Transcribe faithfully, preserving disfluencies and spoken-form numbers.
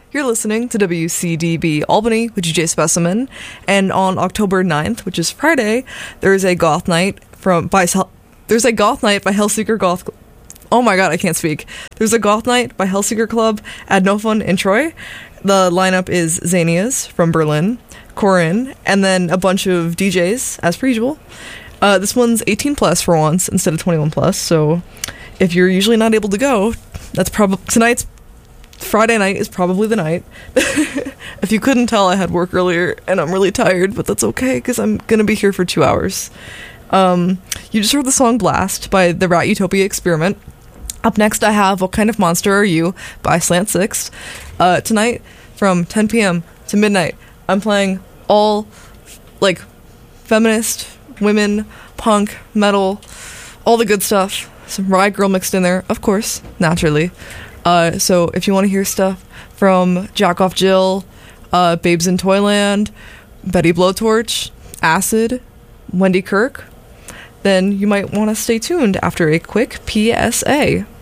You're listening to W C D B Albany with D J Specimen, and on October ninth, which is Friday, there's a goth night from by Hel- there's a goth night by Hellseeker Goth. Oh my god, I can't speak. There's a goth night by Hellseeker Club at No Fun in Troy. The lineup is Xanias from Berlin, Corin, and then a bunch of D Js as per usual. Uh, this one's eighteen plus for once instead of twenty-one plus. So if you're usually not able to go, that's probably tonight's. Friday night is probably the night. If you couldn't tell, I had work earlier and I'm really tired, but that's okay because I'm gonna be here for two hours. Um, you just heard the song Blast by the Rat Utopia Experiment. Up next, I have What Kind of Monster Are You by Slant Six. Uh, tonight, from ten p.m. to midnight, I'm playing all, like, feminist, women, punk, metal, all the good stuff. Some Riot Girl mixed in there, of course, naturally. Uh, so if you want to hear stuff from Jack Off Jill, uh, Babes in Toyland, Betty Blowtorch, Acid, Wendy Kirk, then you might want to stay tuned after a quick P S A.